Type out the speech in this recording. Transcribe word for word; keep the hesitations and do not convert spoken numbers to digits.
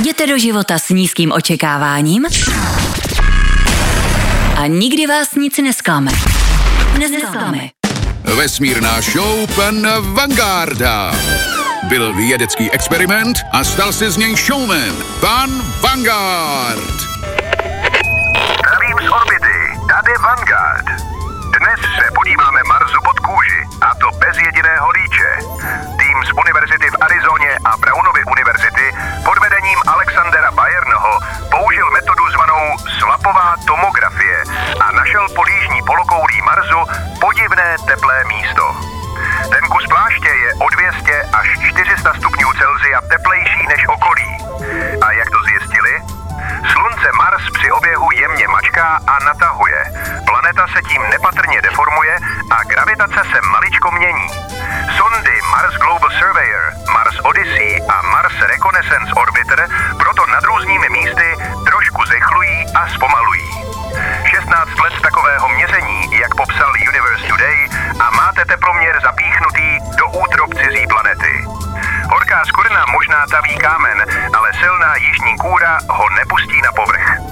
Jděte do života s nízkým očekáváním a nikdy vás nic nesklame. Nesklame. Vesmírná show pana Vangarda. Byl vědecký experiment a stal se z něj showman. Pan Vangard. Zdravím z orbity, tady Vanguard. Dnes se podíváme Marsu pod kůži, a to bez jediného líče. Tým z univerzity v Arizoně a Brownovy univerzity pod vedením Alexandera Bayernoho použil metodu zvanou svapová tomografie a našel pod jižní polokoulí Marsu podivné teplé místo. Ten kus pláště je o dvě stě až čtyři sta stupňů Celsia teplejší než okolí. A jak to zjistili? Slunce Mars při oběhu jemně mačká a natahuje. Planeta se tím nepatrně deformuje a gravitace se maličko mění. Sondy Mars Global Surveyor, Mars Odyssey a Mars Reconnaissance Orbiter proto nad různými místy trošku zrychlují a zpomalují. šestnáct let takového měření, jak popsal Universe Today, a máte teploměr zapíchnutý do útrob cizí planety. Horká skvrna možná taví kámen, ale silná jižní kůra ho nepustí na povrch.